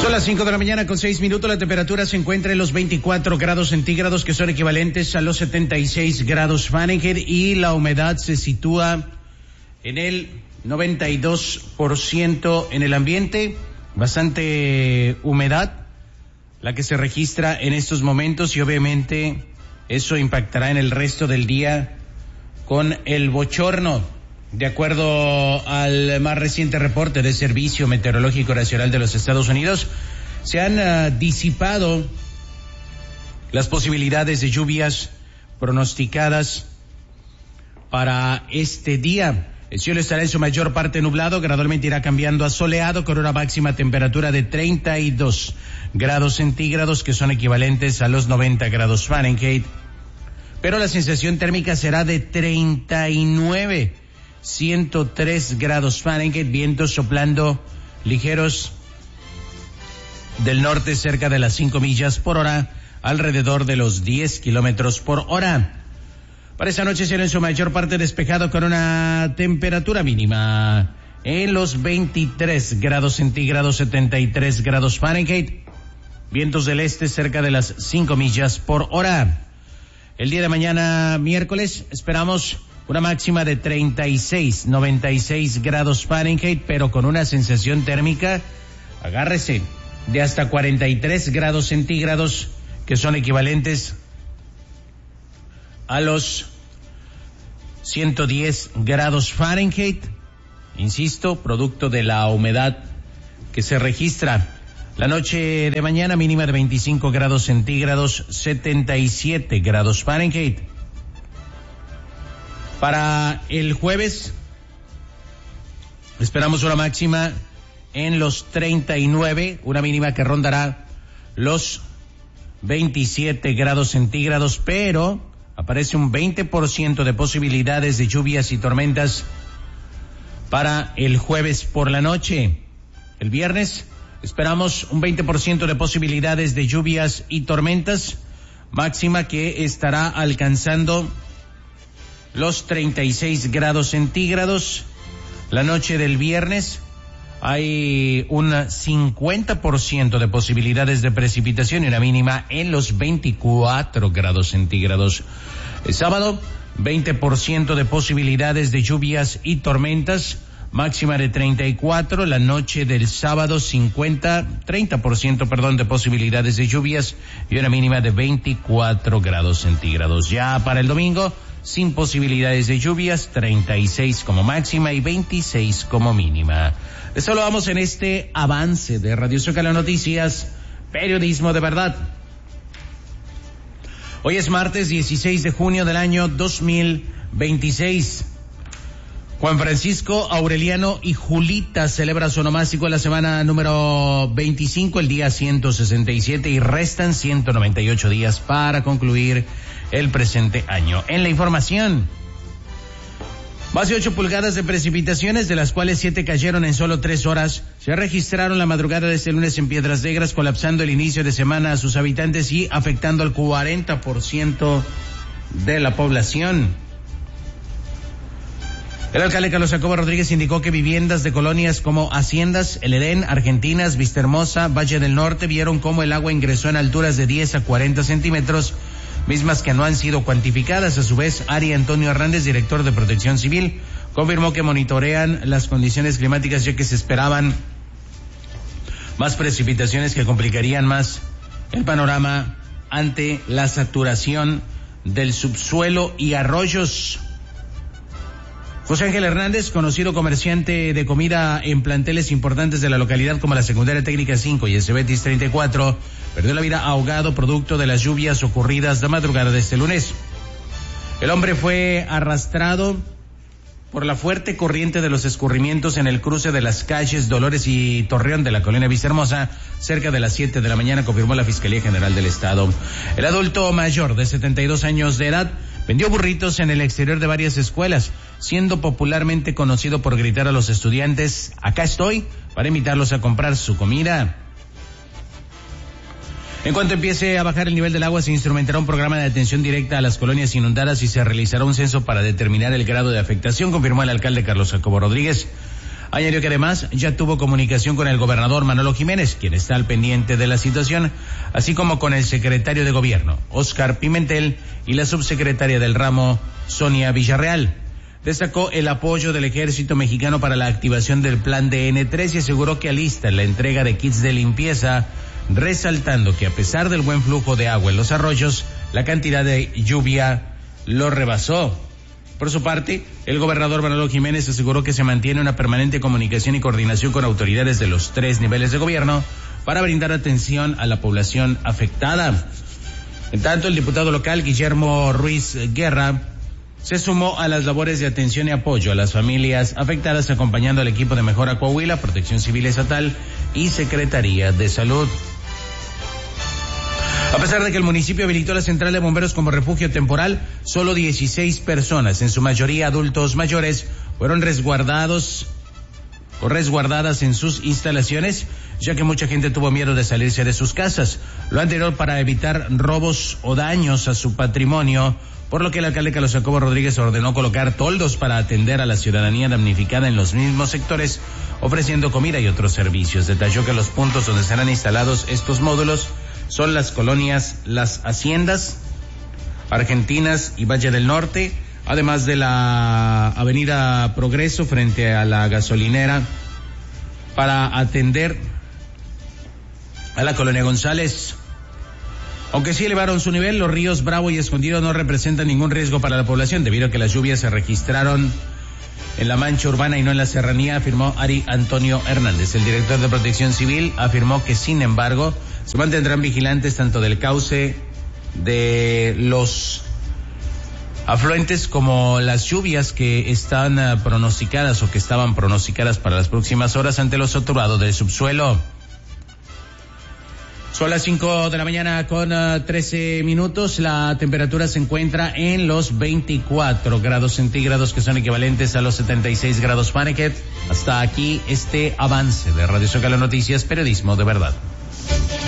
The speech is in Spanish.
Son las 5 de la mañana con 6 minutos. La temperatura se encuentra en los 24 grados centígrados, que son equivalentes a los 76 grados Fahrenheit, y la humedad se sitúa en el 92% en el ambiente. Bastante humedad la que se registra en estos momentos, y obviamente eso impactará en el resto del día con el bochorno. De acuerdo al más reciente reporte del Servicio Meteorológico Nacional de los Estados Unidos, se han disipado las posibilidades de lluvias pronosticadas para este día. El cielo estará en su mayor parte nublado, gradualmente irá cambiando a soleado, con una máxima temperatura de 32 grados centígrados, que son equivalentes a los 90 grados Fahrenheit. Pero la sensación térmica será de 39, 103 grados Fahrenheit, vientos soplando ligeros del norte cerca de las 5 millas por hora, alrededor de los 10 kilómetros por hora. Para esta noche será en su mayor parte despejado, con una temperatura mínima en los 23 grados centígrados, 73 grados Fahrenheit, vientos del este cerca de las 5 millas por hora. El día de mañana, miércoles, esperamos una máxima de 36, 96 grados Fahrenheit, pero con una sensación térmica, agárrese, de hasta 43 grados centígrados, que son equivalentes a los 110 grados Fahrenheit. Insisto, producto de la humedad que se registra. La noche de mañana, mínima de 25 grados centígrados, 77 grados Fahrenheit. Para el jueves, esperamos una máxima en los 39, una mínima que rondará los 27 grados centígrados, pero aparece un 20% de posibilidades de lluvias y tormentas para el jueves por la noche. El viernes esperamos un 20% de posibilidades de lluvias y tormentas, máxima que estará alcanzando los 36 grados centígrados. La noche del viernes hay un 50% de posibilidades de precipitación y una mínima en los 24 grados centígrados. El sábado, 20% de posibilidades de lluvias y tormentas, máxima de 34. La noche del sábado, 30% de posibilidades de lluvias y una mínima de 24 grados centígrados. Ya para el domingo, sin posibilidades de lluvias, 36 como máxima y 26 como mínima. Eso lo vamos en este avance de Radio Zócalo Noticias, periodismo de verdad. Hoy es martes 16 de junio del año 2026. Juan Francisco, Aureliano y Julita celebra su onomástico en la semana número 25, el día 167, y restan 198 días para concluir el presente año. En la información, más de 8 pulgadas de precipitaciones, de las cuales 7 cayeron en solo 3 horas, se registraron la madrugada de este lunes en Piedras Negras, colapsando el inicio de semana a sus habitantes y afectando al 40% de la población. El alcalde Carlos Jacobo Rodríguez indicó que viviendas de colonias como Haciendas, El Edén, Argentinas, Vistahermosa, Valle del Norte vieron cómo el agua ingresó en alturas de 10 a 40 centímetros, mismas que no han sido cuantificadas. A su vez, Ari Antonio Hernández, director de Protección Civil, confirmó que monitorean las condiciones climáticas, ya que se esperaban más precipitaciones que complicarían más el panorama ante la saturación del subsuelo y arroyos. José Ángel Hernández, conocido comerciante de comida en planteles importantes de la localidad como la Secundaria Técnica 5 y el Cebetis 34, perdió la vida ahogado producto de las lluvias ocurridas la madrugada de este lunes. El hombre fue arrastrado por la fuerte corriente de los escurrimientos en el cruce de las calles Dolores y Torreón de la colonia Vistahermosa, cerca de las 7 de la mañana, confirmó la Fiscalía General del Estado. El adulto mayor de 72 años de edad vendió burritos en el exterior de varias escuelas, siendo popularmente conocido por gritar a los estudiantes: "Acá estoy", para invitarlos a comprar su comida. En cuanto empiece a bajar el nivel del agua, se instrumentará un programa de atención directa a las colonias inundadas y se realizará un censo para determinar el grado de afectación, confirmó el alcalde Carlos Jacobo Rodríguez. Añadió que además ya tuvo comunicación con el gobernador Manolo Jiménez, quien está al pendiente de la situación, así como con el secretario de gobierno, Óscar Pimentel, y la subsecretaria del ramo, Sonia Villarreal. Destacó el apoyo del ejército mexicano para la activación del plan DN3 y aseguró que alista la entrega de kits de limpieza, resaltando que a pesar del buen flujo de agua en los arroyos, la cantidad de lluvia lo rebasó. Por su parte, el gobernador Manolo Jiménez aseguró que se mantiene una permanente comunicación y coordinación con autoridades de los 3 niveles de gobierno para brindar atención a la población afectada. En tanto, el diputado local Guillermo Ruiz Guerra se sumó a las labores de atención y apoyo a las familias afectadas, acompañando al equipo de Mejora Coahuila, Protección Civil Estatal y Secretaría de Salud. A pesar de que el municipio habilitó la central de bomberos como refugio temporal, solo 16 personas, en su mayoría adultos mayores, fueron resguardadas en sus instalaciones, ya que mucha gente tuvo miedo de salirse de sus casas. Lo anterior para evitar robos o daños a su patrimonio, por lo que el alcalde Carlos Jacobo Rodríguez ordenó colocar toldos para atender a la ciudadanía damnificada en los mismos sectores, ofreciendo comida y otros servicios. Detalló que los puntos donde serán instalados estos módulos son las colonias Las Haciendas, Argentinas y Valle del Norte, además de la avenida Progreso frente a la gasolinera, para atender a la colonia González. Aunque sí elevaron su nivel, los ríos Bravo y Escondido no representan ningún riesgo para la población, debido a que las lluvias se registraron en la mancha urbana y no en la serranía, afirmó Ari Antonio Hernández. El director de Protección Civil afirmó que, sin embargo, se mantendrán vigilantes tanto del cauce de los afluentes como las lluvias que están pronosticadas o que estaban pronosticadas para las próximas horas ante los saturados del subsuelo. Son las 5 de la mañana con 13 minutos. La temperatura se encuentra en los 24 grados centígrados, que son equivalentes a los 76 grados Fahrenheit. Hasta aquí este avance de Radio Zócalo Noticias, periodismo de verdad.